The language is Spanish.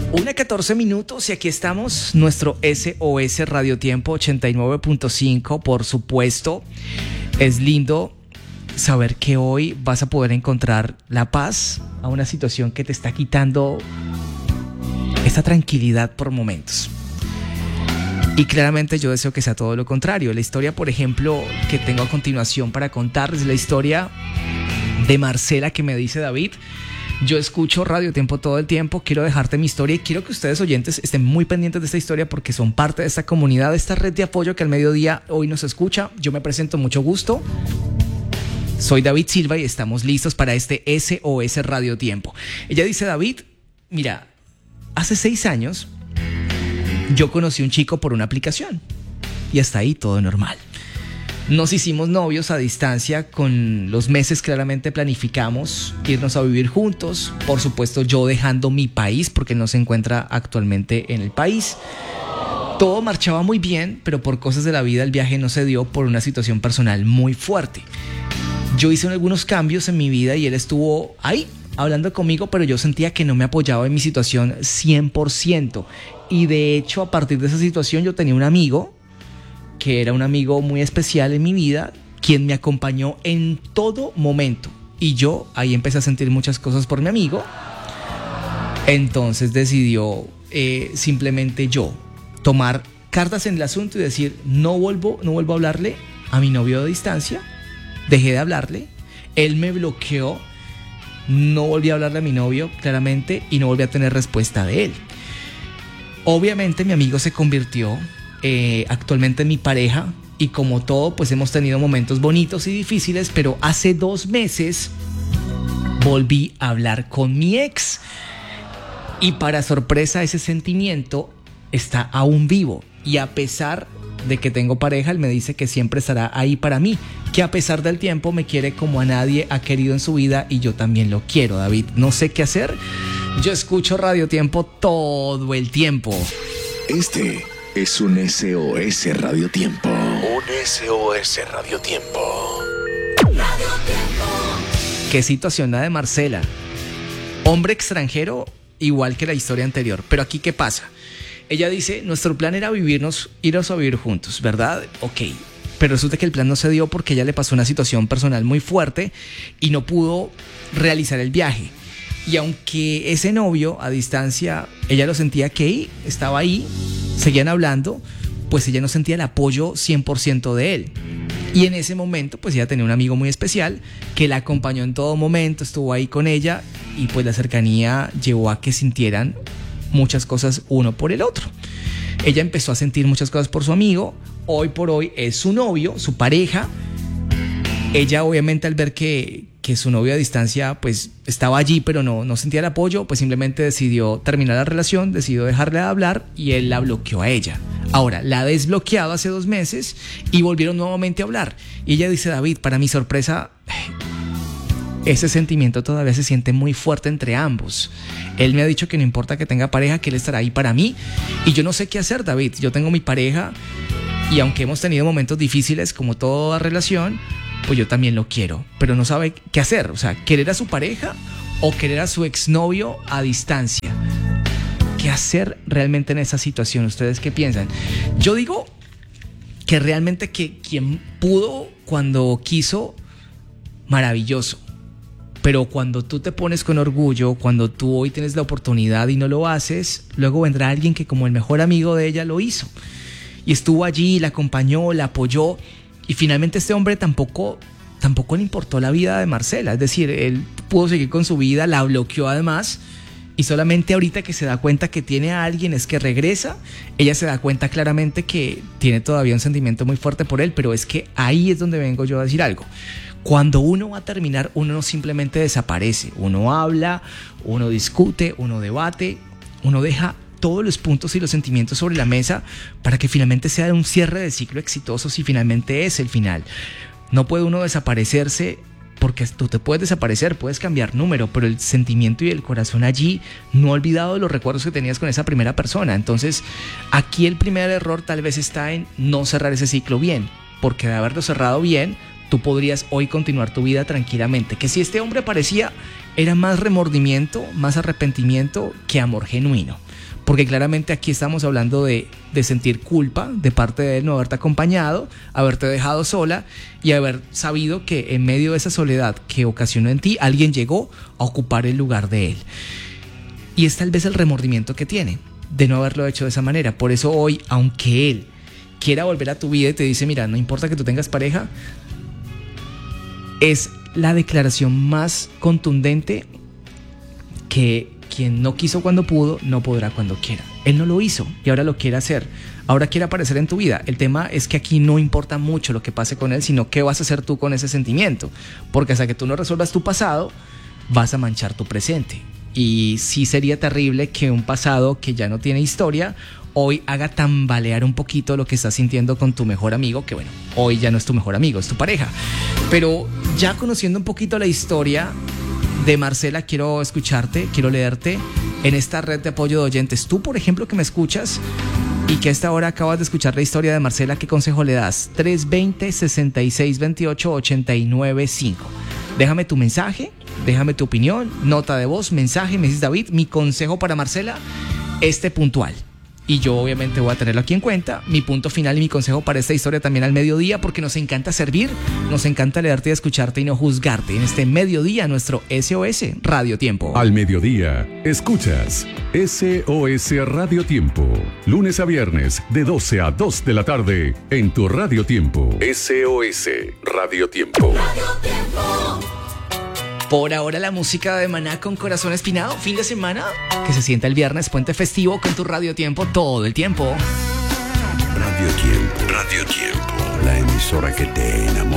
1:14 y aquí estamos, nuestro SOS Radio Tiempo 89.5, por supuesto. Es lindo saber que hoy vas a poder encontrar la paz a una situación que te está quitando esta tranquilidad por momentos. Y claramente yo deseo que sea todo lo contrario. La historia, por ejemplo, que tengo a continuación para contarles, la historia de Marcela, que me dice: David, yo escucho Radio Tiempo todo el tiempo, quiero dejarte mi historia y quiero que ustedes oyentes estén muy pendientes de esta historia porque son parte de esta comunidad, de esta red de apoyo que al mediodía hoy nos escucha. Yo me presento, mucho gusto. Soy David Silva y estamos listos para este SOS Radio Tiempo. Ella dice: David, mira, hace 6 años yo conocí a un chico por una aplicación y hasta ahí todo normal. Nos hicimos novios a distancia, con los meses claramente planificamos irnos a vivir juntos. Por supuesto, yo dejando mi país porque él no se encuentra actualmente en el país. Todo marchaba muy bien, pero por cosas de la vida el viaje no se dio por una situación personal muy fuerte. Yo hice algunos cambios en mi vida y él estuvo ahí hablando conmigo, pero yo sentía que no me apoyaba en mi situación 100%. Y de hecho, a partir de esa situación yo tenía un amigo que era un amigo muy especial en mi vida, quien me acompañó en todo momento. Y yo ahí empecé a sentir muchas cosas por mi amigo. Entonces decidió simplemente yo tomar cartas en el asunto y decir: no vuelvo a hablarle a mi novio de distancia. Dejé de hablarle, él me bloqueó, no volví a hablarle a mi novio claramente y no volví a tener respuesta de él. Obviamente mi amigo se convirtió actualmente en mi pareja y como todo pues hemos tenido momentos bonitos y difíciles, pero hace 2 meses volví a hablar con mi ex y para sorpresa ese sentimiento está aún vivo y a pesar de que tengo pareja, él me dice que siempre estará ahí para mí, que a pesar del tiempo me quiere como a nadie ha querido en su vida y yo también lo quiero. David, no sé qué hacer, yo escucho Radio Tiempo todo el tiempo. Este es un SOS Radio Tiempo. Un SOS Radio Tiempo. Qué situación la de Marcela. Hombre extranjero, igual que la historia anterior. Pero aquí, ¿qué pasa? Ella dice: nuestro plan era irnos a vivir juntos, ¿verdad? Ok. Pero resulta que el plan no se dio porque ella le pasó una situación personal muy fuerte y no pudo realizar el viaje. Y aunque ese novio a distancia, ella lo sentía que estaba ahí, seguían hablando, pues ella no sentía el apoyo 100% de él. Y en ese momento, pues ella tenía un amigo muy especial que la acompañó en todo momento, estuvo ahí con ella y pues la cercanía llevó a que sintieran muchas cosas uno por el otro. Ella empezó a sentir muchas cosas por su amigo, hoy por hoy es su novio, su pareja. Ella obviamente al ver que su novio a distancia pues estaba allí pero no sentía el apoyo, pues simplemente decidió terminar la relación, decidió dejarle de hablar y él la bloqueó a ella. Ahora, la ha desbloqueado hace 2 meses y volvieron nuevamente a hablar. Y ella dice: David, para mi sorpresa, ese sentimiento todavía se siente muy fuerte entre ambos. Él me ha dicho que no importa que tenga pareja, que él estará ahí para mí. Y yo no sé qué hacer, David. Yo tengo mi pareja y aunque hemos tenido momentos difíciles como toda relación, pues yo también lo quiero, pero no sabe qué hacer. O sea, querer a su pareja o querer a su exnovio a distancia. ¿Qué hacer realmente en esa situación? ¿Ustedes qué piensan? Yo digo que realmente que quien pudo cuando quiso, maravilloso. Pero cuando tú te pones con orgullo, cuando tú hoy tienes la oportunidad y no lo haces, luego vendrá alguien que como el mejor amigo de ella lo hizo. Y estuvo allí, la acompañó, la apoyó. Y finalmente este hombre tampoco le importó la vida de Marcela. Es decir, él pudo seguir con su vida, la bloqueó además. Y solamente ahorita que se da cuenta que tiene a alguien es que regresa. Ella se da cuenta claramente que tiene todavía un sentimiento muy fuerte por él. Pero es que ahí es donde vengo yo a decir algo. Cuando uno va a terminar, uno no simplemente desaparece. Uno habla, uno discute, uno debate, uno deja todos los puntos y los sentimientos sobre la mesa para que finalmente sea un cierre de ciclo exitoso si finalmente es el final. No puede uno desaparecerse porque tú te puedes desaparecer, puedes cambiar número, pero el sentimiento y el corazón allí, no olvidado de los recuerdos que tenías con esa primera persona. Entonces, aquí el primer error tal vez está en no cerrar ese ciclo bien, porque de haberlo cerrado bien, tú podrías hoy continuar tu vida tranquilamente. Que si este hombre parecía era más remordimiento, más arrepentimiento que amor genuino. Porque claramente aquí estamos hablando de sentir culpa de parte de él, no haberte acompañado, haberte dejado sola y haber sabido que en medio de esa soledad que ocasionó en ti, alguien llegó a ocupar el lugar de él. Y es tal vez el remordimiento que tiene de no haberlo hecho de esa manera. Por eso hoy, aunque él quiera volver a tu vida y te dice, mira, no importa que tú tengas pareja, es la declaración más contundente que quien no quiso cuando pudo, no podrá cuando quiera. Él no lo hizo y ahora lo quiere hacer. Ahora quiere aparecer en tu vida. El tema es que aquí no importa mucho lo que pase con él, sino qué vas a hacer tú con ese sentimiento. Porque hasta que tú no resuelvas tu pasado, vas a manchar tu presente. Y sí sería terrible que un pasado que ya no tiene historia hoy haga tambalear un poquito lo que estás sintiendo con tu mejor amigo, que bueno, hoy ya no es tu mejor amigo, es tu pareja. Pero ya conociendo un poquito la historia de Marcela, quiero escucharte, quiero leerte en esta red de apoyo de oyentes. Tú, por ejemplo, que me escuchas y que a esta hora acabas de escuchar la historia de Marcela, ¿qué consejo le das? 320-6628-895. Déjame tu mensaje, déjame tu opinión, nota de voz, mensaje. Me dices, David, mi consejo para Marcela, puntual. Y yo obviamente voy a tenerlo aquí en cuenta. Mi punto final y mi consejo para esta historia también al mediodía, porque nos encanta servir, nos encanta leerte y escucharte y no juzgarte. En este mediodía, nuestro SOS Radio Tiempo. Al mediodía, escuchas SOS Radio Tiempo. Lunes a viernes, de 12 a 2 de la tarde, en tu Radio Tiempo. SOS Radio Tiempo. Radio Tiempo. Por ahora la música de Maná con Corazón Espinado, fin de semana, que se sienta el viernes, puente festivo con tu Radio Tiempo todo el tiempo. Radio Tiempo. Radio Tiempo. La emisora que te enamora.